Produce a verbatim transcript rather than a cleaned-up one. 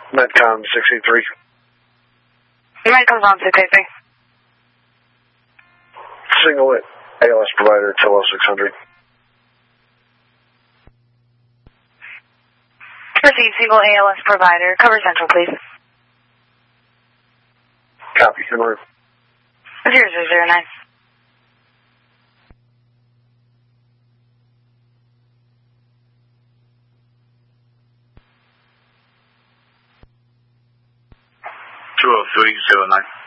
Medcom six eight three. Medcom's on six eight three. Single it. A L S provider, T L O six hundred. Proceed, single A L S provider. Cover central, please. Copy, en route. zero zero zero nine. two oh three zero nine.